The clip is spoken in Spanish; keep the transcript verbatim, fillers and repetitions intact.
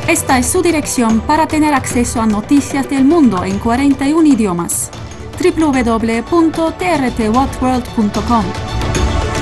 Esta es su dirección para tener acceso a noticias del mundo en cuarenta y un idiomas. w w w punto t r t what world punto com